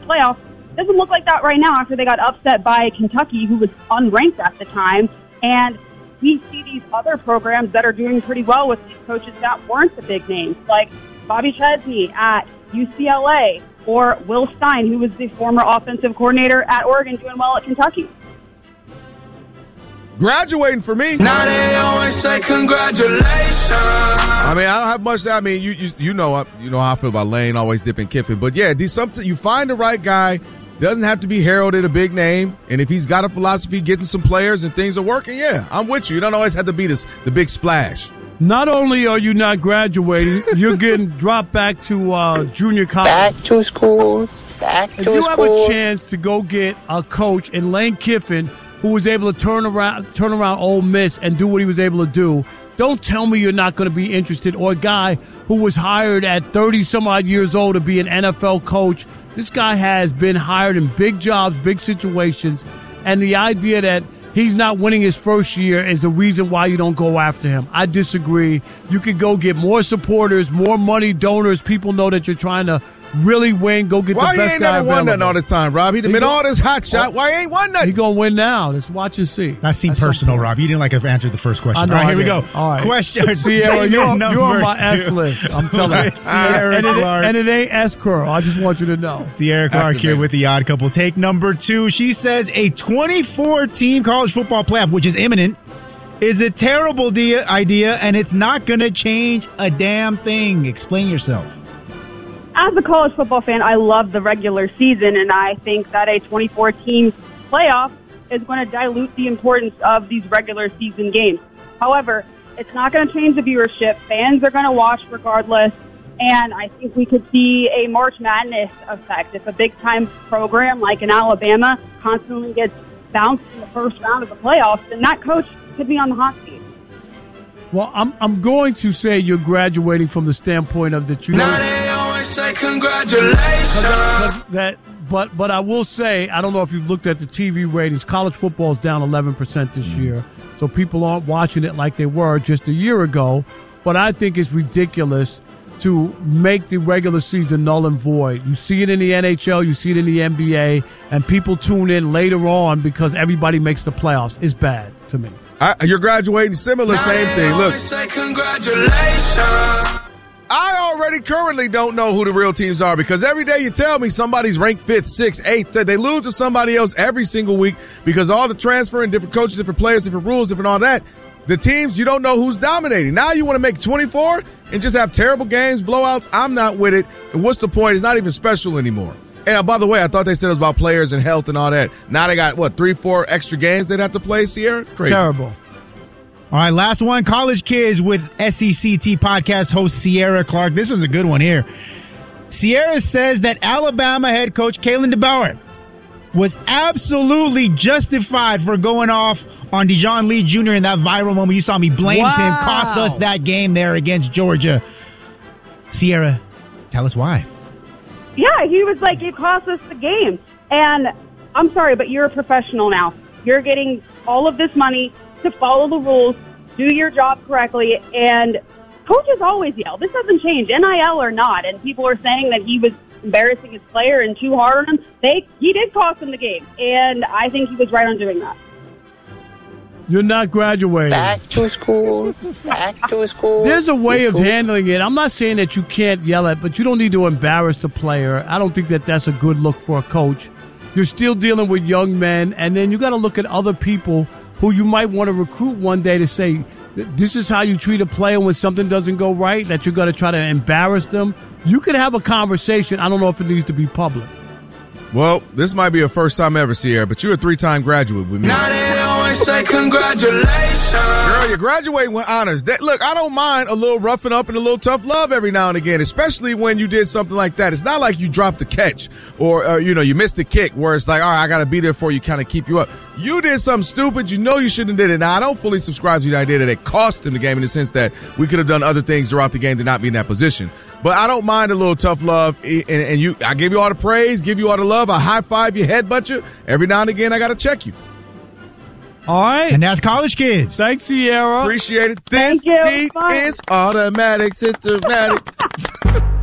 playoffs. Doesn't look like that right now after they got upset by Kentucky, who was unranked at the time. And we see these other programs that are doing pretty well with these coaches that weren't the big names, like Bobby Chesney at UCLA or Will Stein, who was the former offensive coordinator at Oregon, doing well at Kentucky. Graduating for me. Now they always say congratulations. I mean, I don't have much. I mean, you know how I feel about Lane always dipping Kiffin, but yeah, you find the right guy. Doesn't have to be heralded a big name, and if he's got a philosophy, getting some players and things are working, yeah, I'm with you. You don't always have to be the big splash. Not only are you not graduating, you're getting dropped back to junior college. Back to school. If you have a chance to go get a coach in Lane Kiffin who was able to turn around Ole Miss and do what he was able to do, don't tell me you're not going to be interested. Or a guy who was hired at 30-some-odd years old to be an NFL coach. This guy has been hired in big jobs, big situations, and the idea that he's not winning his first year is the reason why you don't go after him. I disagree. You could go get more supporters, more money, donors. People know that you're trying to really win. Go get the best guy available. Why he ain't never won nothing all the time, Rob? He done been all this hot shot. Why he ain't won nothing? He gonna win now. Let's watch and see. That seemed personal, Rob. You didn't like to answer the first question. I know, all right, here we go. All right. Question. Sierra, you're on my S list. I'm telling you. Sierra Clark. And it ain't S curl. I just want you to know. Sierra Clark here with the Odd Couple. Take number 2. She says a 24-team college football playoff, which is imminent, is a terrible idea, and it's not going to change a damn thing. Explain yourself. As a college football fan, I love the regular season, and I think that a 24-team playoff is going to dilute the importance of these regular season games. However, it's not going to change the viewership. Fans are going to watch regardless, and I think we could see a March Madness effect. If a big-time program like in Alabama constantly gets bounced in the first round of the playoffs, then that coach could be on the hot seat. Well, I'm going to say you're graduating from the standpoint of that you now they always say congratulations. But I will say, I don't know if you've looked at the TV ratings. College football is down 11% this year, so people aren't watching it like they were just a year ago. But I think it's ridiculous to make the regular season null and void. You see it in the NHL, you see it in the NBA, and people tune in later on because everybody makes the playoffs. It's bad to me. You're graduating similar, same thing. Look, say congratulations. I already currently don't know who the real teams are because every day you tell me somebody's ranked 5th, 6th, 8th. They lose to somebody else every single week because all the transfer and different coaches, different players, different rules, different all that. The teams, you don't know who's dominating. Now you want to make 24 and just have terrible games, blowouts. I'm not with it. And what's the point? It's not even special anymore. And by the way, I thought they said it was about players and health and all that. Now they got, 3-4 extra games they'd have to play, Sierra? Crazy. Terrible. All right, last one. College Kids with SECT podcast host Sierra Clark. This was a good one here. Sierra says that Alabama head coach Kalen DeBoer was absolutely justified for going off on Dijon Lee Jr. in that viral moment. You saw me blame him, cost us that game there against Georgia. Sierra, tell us why. Yeah, he was like, it cost us the game. And I'm sorry, but you're a professional now. You're getting all of this money to follow the rules, do your job correctly, and coaches always yell. This doesn't change, NIL or not. And people are saying that he was embarrassing his player and too hard on him. He did cost him the game, and I think he was right on doing that. You're not graduating. Back to school. Back to school. There's a way of handling it. I'm not saying that you can't yell at, but you don't need to embarrass the player. I don't think that that's a good look for a coach. You're still dealing with young men, and then you got to look at other people who you might want to recruit one day to say, this is how you treat a player when something doesn't go right, that you're going to try to embarrass them. You could have a conversation. I don't know if it needs to be public. Well, this might be a first time ever, Sierra, but you're a 3-time graduate with me. Now they always say congratulations. Girl, you're graduating with honors. Look, I don't mind a little roughing up and a little tough love every now and again, especially when you did something like that. It's not like you dropped a catch or, you missed a kick where it's like, all right, I got to be there for you, kind of keep you up. You did something stupid. You know you shouldn't have did it. Now, I don't fully subscribe to the idea that it cost him the game in the sense that we could have done other things throughout the game to not be in that position. But I don't mind a little tough love, and I give you all the praise, give you all the love. I high five you, headbutt you. Every now and again, I got to check you. All right. And that's College Kids. Thanks, Sierra. Appreciate it. This beat is automatic, systematic.